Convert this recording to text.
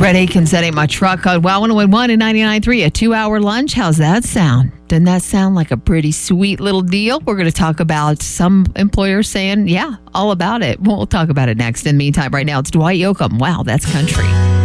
Brett Aiken setting my truck on Wow 101 and 99.3, a 2-hour lunch. How's that sound? Doesn't that sound like a pretty sweet little deal? We're going to talk about some employers saying, yeah, all about it. We'll talk about it next. In the meantime, right now, it's Dwight Yoakam. Wow, that's country.